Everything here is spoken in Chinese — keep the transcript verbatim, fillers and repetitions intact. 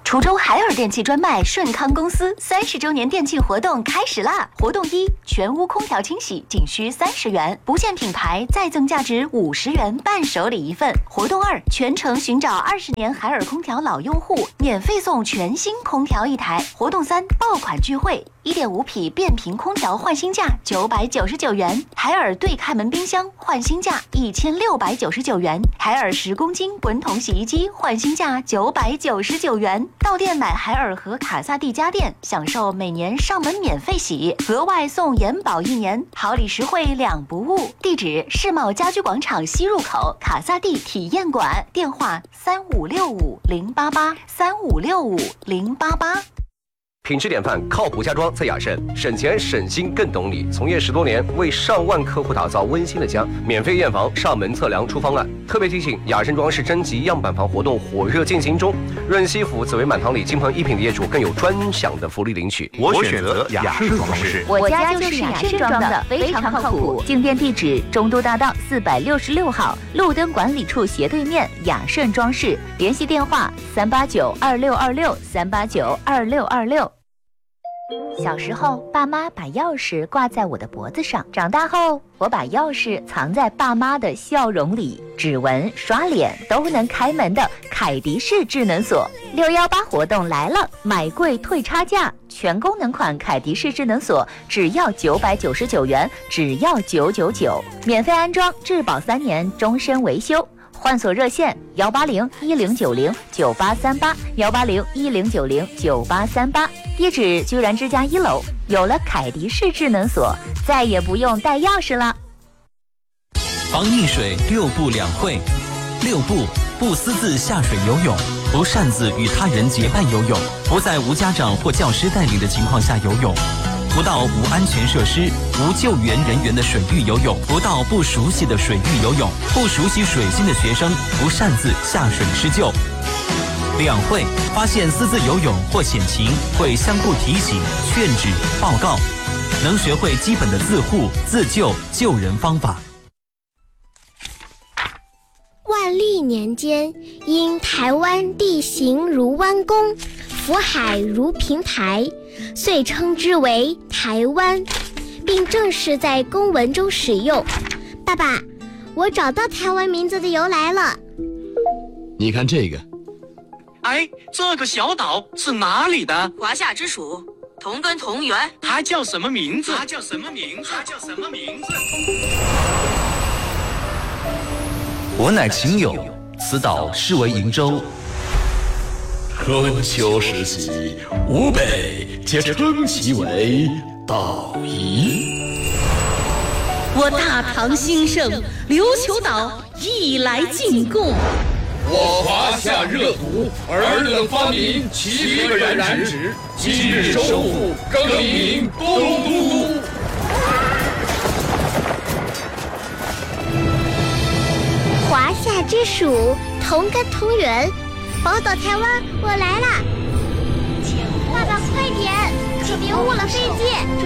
滁州海尔电器专卖顺康公司三十周年电器活动开始啦！活动一：全屋空调清洗仅需三十元，不限品牌，再赠价值五十元伴手礼一份。活动二：全程寻找二十年海尔空调老用户，免费送全新空调一台。活动三：爆款聚会。一点五匹变频空调换新价九百九十九元，海尔对开门冰箱换新价一千六百九十九元，海尔十公斤滚筒洗衣机换新价九百九十九元。到店买海尔和卡萨帝家电，享受每年上门免费洗，额外送延保一年，好礼实惠两不误。地址：世贸家居广场西入口卡萨帝体验馆，电话三五六五零八八三五六五零八八。 品质典范，靠谱家装在雅盛，省钱省心更懂你。从业十多年，为上万客户打造温馨的家，免费验房、上门测量出方案。特别提醒，雅盛装饰征集样板房活动火热进行中，润西府紫薇满堂里金鹏一品的业主更有专享的福利领取。 我选择雅盛装饰， 我家就是雅盛装的，非常靠谱。进店地址：中都大道四百六十六号，路灯管理处斜对面，雅盛装饰。联系电话：三八九二六二六三八九二六二六。小时候，爸妈把钥匙挂在我的脖子上；长大后，我把钥匙藏在爸妈的笑容里。指纹、刷脸都能开门的凯迪式智能锁，六幺八活动来了，买贵退差价，全功能款凯迪式智能锁只要九百九十九元，只要九九九，免费安装，质保三年，终身维修。换锁热线：幺八零一零九零九八三八，幺八零一零九零九八三八。地址：居然之家一楼。有了凯迪式智能锁，再也不用带钥匙了。 防溺水六不两会。六不：不私自下水游泳，不擅自与他人结伴游泳，不在无家长或教师带领的情况下游泳，不到无安全设施、无救援人员的水域游泳，不到不熟悉的水域游泳，不熟悉水性的学生不擅自下水施救。两会：发现私自游泳或险情，会相互提醒、劝止、报告，能学会基本的自护、自救、救人方法。 万历年间，因台湾地形如弯弓，福海如平台，遂称之为台湾，并正式在公文中使用。爸爸，我找到台湾名字的由来了。 你看这个， 哎，这个小岛是哪里的？ 华夏之属，同根同源。 它叫什么名字？ 它叫什么名字？它叫什么名字？ 我乃秦友，此岛是为瀛洲。 春秋时期，吴北皆称其为岛夷。 我大唐兴盛，琉球岛亦来进贡。 我华夏热土，尔等发明七个染指，今日收复，更名东都。 华夏之属，同根同源，宝岛台湾，我来啦！爸爸快点，可别误了飞机！